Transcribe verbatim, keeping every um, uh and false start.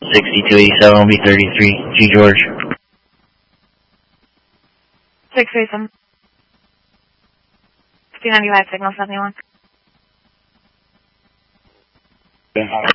sixty-two eighty-seven will be thirty-three, G George. six eighty-seven. fifty ninety-five, signal seventy-one. Yeah.